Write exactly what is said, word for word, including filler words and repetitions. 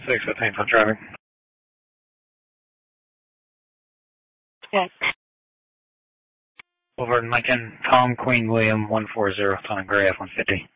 six, I think, for driving. Check. Over in Lincoln, Tom, Queen, William, one four zero, Tom Gray, F one fifty.